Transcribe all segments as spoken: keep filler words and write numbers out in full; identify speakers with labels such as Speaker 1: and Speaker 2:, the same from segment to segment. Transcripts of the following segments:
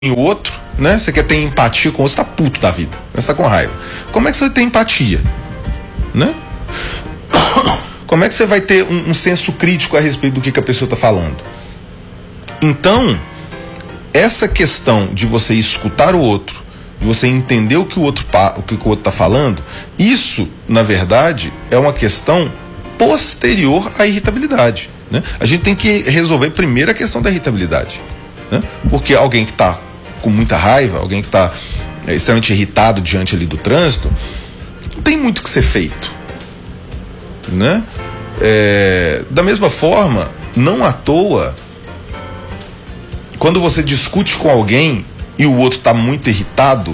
Speaker 1: o outro, né? Você quer ter empatia com o outro, você tá puto da vida, você tá com raiva. Como é que você vai ter empatia, né? Como é que você vai ter um, um senso crítico a respeito do que, que a pessoa tá falando? Então, essa questão de você escutar o outro, de você entender o que o outro, o que o outro tá falando, isso, na verdade, é uma questão posterior à irritabilidade, né? A gente tem que resolver primeiro a questão da irritabilidade, né? Porque alguém que está com muita raiva, alguém que está é, extremamente irritado diante ali do trânsito, não tem muito o que ser feito, né? É, da mesma forma, não à toa, quando você discute com alguém e o outro está muito irritado,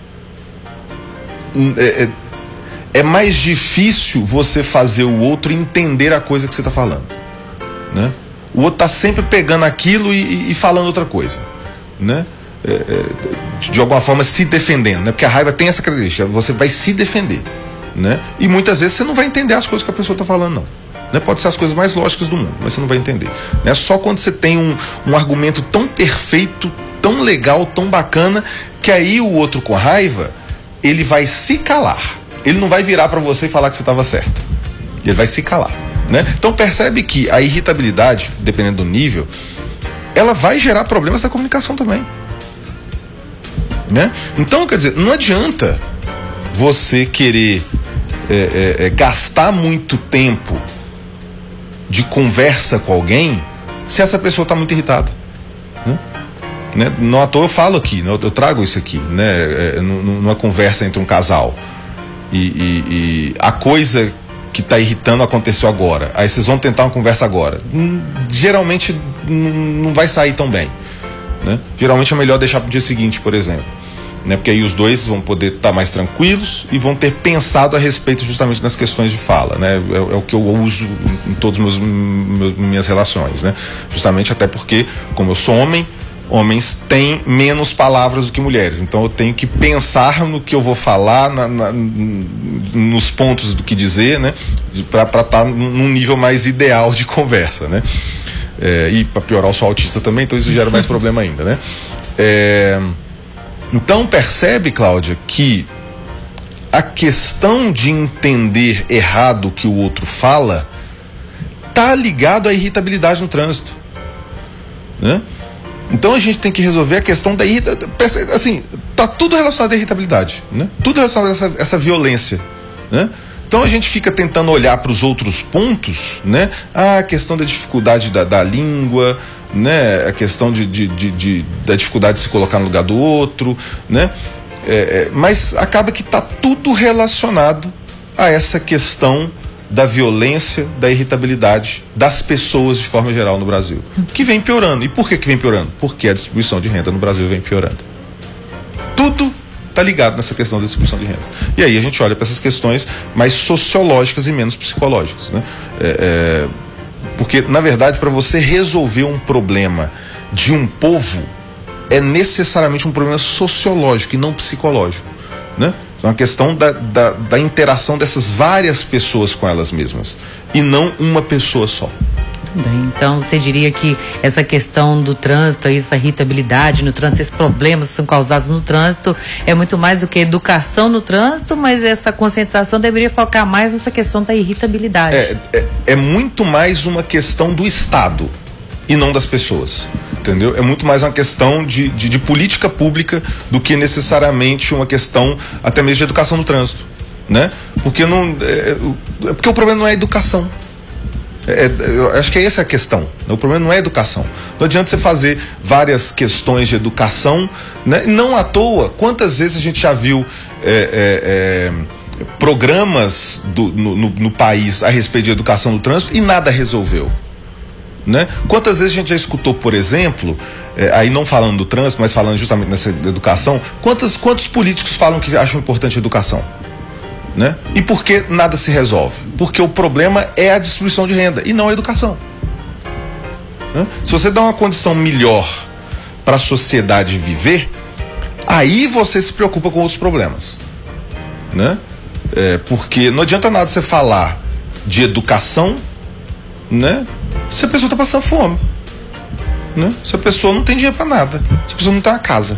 Speaker 1: é, é, é mais difícil você fazer o outro entender a coisa que você está falando, né? O outro está sempre pegando aquilo e, e falando outra coisa, né? É, é, de, de alguma forma se defendendo, né? Porque a raiva tem essa característica, você vai se defender, né? E muitas vezes você não vai entender as coisas que a pessoa está falando, não, né? Pode ser as coisas mais lógicas do mundo, mas você não vai entender, né? Só quando você tem um, um argumento tão perfeito, tão legal, tão bacana, que aí o outro com raiva, ele vai se calar. Ele não vai virar para você e falar que você estava certo, ele vai se calar, né? Então percebe que a irritabilidade, dependendo do nível, ela vai gerar problemas na comunicação também, né? Então, quer dizer, não adianta você querer é, é, é, gastar muito tempo de conversa com alguém se essa pessoa está muito irritada, né? Né? Não à toa eu falo aqui, né? Eu trago isso aqui, né? É, numa conversa entre um casal e, e, e a coisa que está irritando aconteceu agora, aí vocês vão tentar uma conversa agora, hum, geralmente hum, não vai sair tão bem, né? Geralmente é melhor deixar para o dia seguinte, por exemplo, né? Porque aí os dois vão poder estar tá mais tranquilos e vão ter pensado a respeito justamente das questões de fala, né? É, é o que eu uso em todas as minhas relações, né? Justamente até porque, como eu sou homem, homens têm menos palavras do que mulheres, então eu tenho que pensar no que eu vou falar, na, na, nos pontos do que dizer, né? Para estar tá num nível mais ideal de conversa, né? É, e para piorar, eu sou autista também, então isso gera mais problema ainda, né? É, então percebe, Cláudia, que a questão de entender errado o que o outro fala tá ligado à irritabilidade no trânsito, né? Então a gente tem que resolver a questão da irritabilidade. Assim, tá tudo relacionado à irritabilidade, né? Tudo relacionado a essa, essa violência, né? Então a gente fica tentando olhar para os outros pontos, né? Ah, a questão da dificuldade da, da língua, né? A questão de, de, de, de, da dificuldade de se colocar no lugar do outro, né? É, é, mas acaba que tá tudo relacionado a essa questão da violência, da irritabilidade das pessoas de forma geral no Brasil, que vem piorando. E por que que vem piorando? Porque a distribuição de renda no Brasil vem piorando. Tudo está ligado nessa questão da distribuição de renda. E aí a gente olha para essas questões mais sociológicas e menos psicológicas, né? É, é, porque, na verdade, para você resolver um problema de um povo, é necessariamente um problema sociológico e não psicológico, né? É uma questão da, da, da interação dessas várias pessoas com elas mesmas e não uma pessoa só.
Speaker 2: Bem, então você diria que essa questão do trânsito, essa irritabilidade no trânsito, esses problemas que são causados no trânsito, é muito mais do que educação no trânsito, mas essa conscientização deveria focar mais nessa questão da irritabilidade.
Speaker 1: É, é, é muito mais uma questão do Estado e não das pessoas, entendeu? É muito mais uma questão de, de, de política pública do que necessariamente uma questão até mesmo de educação no trânsito, né? Porque, não, é, é porque o problema não é a educação. É, eu acho que é essa a questão. O problema não é a educação. Não adianta você fazer várias questões de educação, né? Não à toa, quantas vezes a gente já viu é, é, é, programas do, no, no, no país a respeito de educação no trânsito e nada resolveu, né? Quantas vezes a gente já escutou, por exemplo, é, aí não falando do trânsito, mas falando justamente nessa educação, quantos, quantos políticos falam que acham importante a educação, né? E por que nada se resolve? Porque o problema é a distribuição de renda e não a educação, né? Se você dá uma condição melhor para a sociedade viver, aí você se preocupa com outros problemas, né? É, porque não adianta nada você falar de educação, né? Se a pessoa está passando fome, né? Se a pessoa não tem dinheiro para nada, se a pessoa não tem uma casa.